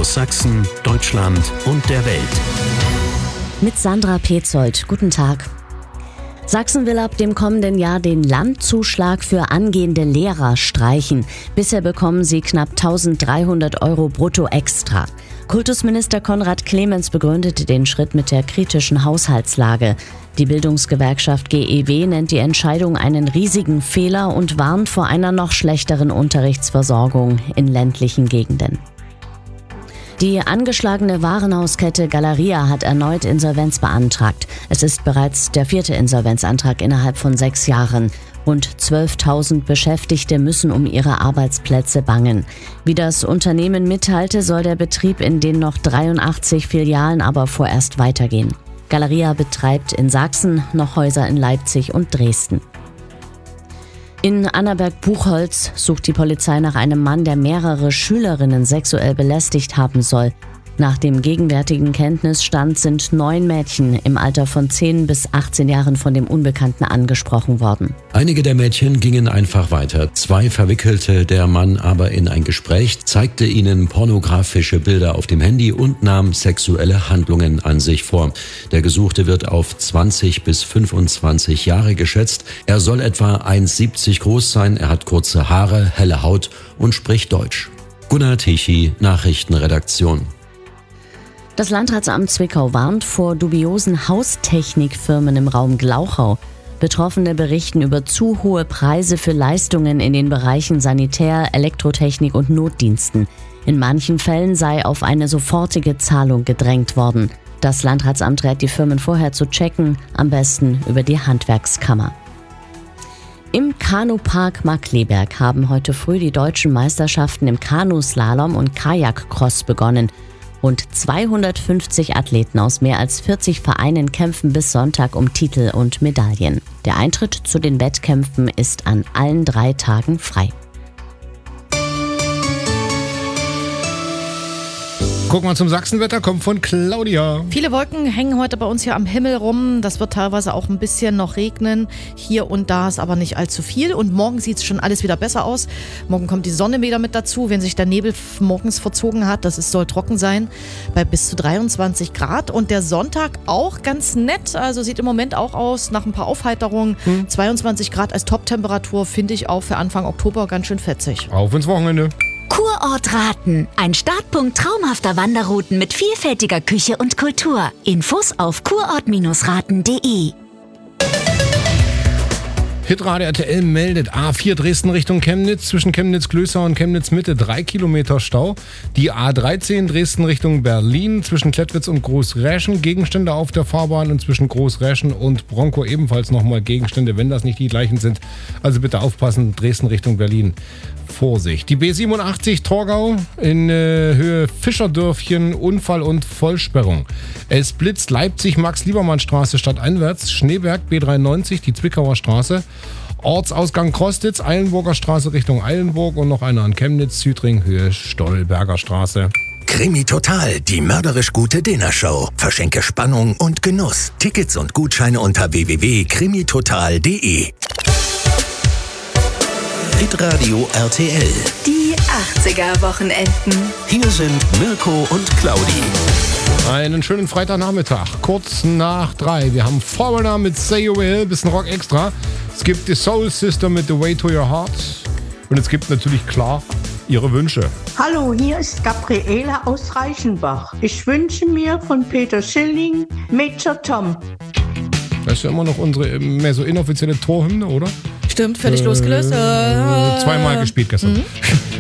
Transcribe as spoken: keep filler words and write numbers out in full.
aus Sachsen, Deutschland und der Welt. Mit Sandra Petzold. Guten Tag. Sachsen will ab dem kommenden Jahr den Landzuschlag für angehende Lehrer streichen. Bisher bekommen sie knapp eintausenddreihundert Euro brutto extra. Kultusminister Konrad Clemens begründete den Schritt mit der kritischen Haushaltslage. Die Bildungsgewerkschaft G E W nennt die Entscheidung einen riesigen Fehler und warnt vor einer noch schlechteren Unterrichtsversorgung in ländlichen Gegenden. Die angeschlagene Warenhauskette Galeria hat erneut Insolvenz beantragt. Es ist bereits der vierte Insolvenzantrag innerhalb von sechs Jahren. Rund zwölftausend Beschäftigte müssen um ihre Arbeitsplätze bangen. Wie das Unternehmen mitteilte, soll der Betrieb in den noch dreiundachtzig Filialen aber vorerst weitergehen. Galeria betreibt in Sachsen noch Häuser in Leipzig und Dresden. In Annaberg-Buchholz sucht die Polizei nach einem Mann, der mehrere Schülerinnen sexuell belästigt haben soll. Nach dem gegenwärtigen Kenntnisstand sind neun Mädchen im Alter von zehn bis achtzehn Jahren von dem Unbekannten angesprochen worden. Einige der Mädchen gingen einfach weiter. Zwei verwickelte der Mann aber in ein Gespräch, zeigte ihnen pornografische Bilder auf dem Handy und nahm sexuelle Handlungen an sich vor. Der Gesuchte wird auf zwanzig bis fünfundzwanzig Jahre geschätzt. Er soll etwa eins Komma siebzig groß sein, er hat kurze Haare, helle Haut und spricht Deutsch. Gunnar Tichy, Nachrichtenredaktion. Das Landratsamt Zwickau warnt vor dubiosen Haustechnikfirmen im Raum Glauchau. Betroffene berichten über zu hohe Preise für Leistungen in den Bereichen Sanitär, Elektrotechnik und Notdiensten. In manchen Fällen sei auf eine sofortige Zahlung gedrängt worden. Das Landratsamt rät die Firmen vorher zu checken, am besten über die Handwerkskammer. Im Kanupark Markkleeberg haben heute früh die deutschen Meisterschaften im Kanuslalom und Kajakcross begonnen. Rund zweihundertfünfzig Athleten aus mehr als vierzig Vereinen kämpfen bis Sonntag um Titel und Medaillen. Der Eintritt zu den Wettkämpfen ist an allen drei Tagen frei. Gucken wir zum Sachsenwetter, kommt von Claudia. Viele Wolken hängen heute bei uns hier am Himmel rum. Das wird teilweise auch ein bisschen noch regnen. Hier und da ist aber nicht allzu viel. Und morgen sieht es schon alles wieder besser aus. Morgen kommt die Sonne wieder mit dazu, wenn sich der Nebel morgens verzogen hat. Das ist, soll trocken sein, bei bis zu dreiundzwanzig Grad. Und der Sonntag auch ganz nett. Also sieht im Moment auch aus nach ein paar Aufheiterungen. Hm. zweiundzwanzig Grad als Toptemperatur finde ich auch für Anfang Oktober ganz schön fetzig. Auf ins Wochenende. Kurort Raten. Ein Startpunkt traumhafter Wanderrouten mit vielfältiger Küche und Kultur. Infos auf kurort raten punkt de. Hitradio R T L meldet A vier Dresden Richtung Chemnitz, zwischen Chemnitz-Klößau und Chemnitz-Mitte drei Kilometer Stau. Die A dreizehn Dresden Richtung Berlin, zwischen Klettwitz und Großräschen Gegenstände auf der Fahrbahn und zwischen Großräschen und Bronco ebenfalls nochmal Gegenstände, wenn das nicht die gleichen sind. Also bitte aufpassen, Dresden Richtung Berlin. Vorsicht. Die B siebenundachtzig Torgau in äh, Höhe Fischerdörfchen, Unfall und Vollsperrung. Es blitzt Leipzig Max-Liebermann-Straße stadteinwärts, Schneeberg B dreiundneunzig, die Zwickauer Straße, Ortsausgang Krostitz, Eilenburger Straße Richtung Eilenburg und noch einer an Chemnitz, Südring, Höhe Stolberger Straße. Krimi Total, die mörderisch gute Dinnershow. Verschenke Spannung und Genuss. Tickets und Gutscheine unter w w w punkt krimi total punkt de. Hitradio R T L. Die achtziger-Wochenenden. Hier sind Mirko und Claudi. Einen schönen Freitagnachmittag, kurz nach drei. Wir haben Foreigner mit Say You Will, bisschen Rock extra. Es gibt die Soul Sister mit The Way to Your Heart. Und es gibt natürlich klar ihre Wünsche. Hallo, hier ist Gabriele aus Reichenbach. Ich wünsche mir von Peter Schilling Major Tom. Das ist ja immer noch unsere mehr so inoffizielle Torhymne, oder? Stimmt, völlig äh, losgelöst. Zweimal gespielt gestern. Mhm.